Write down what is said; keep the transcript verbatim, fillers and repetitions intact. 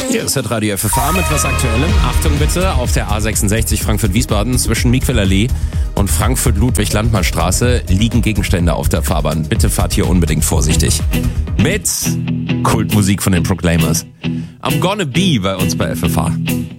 Hier ist das Radio F F H mit was Aktuellem. Achtung bitte, auf der A sechsundsechzig Frankfurt-Wiesbaden zwischen Miquelallee und Frankfurt-Ludwig-Landmann-Straße liegen Gegenstände auf der Fahrbahn. Bitte fahrt hier unbedingt vorsichtig. Mit Kultmusik von den Proclaimers. I'm gonna be bei uns bei F F H.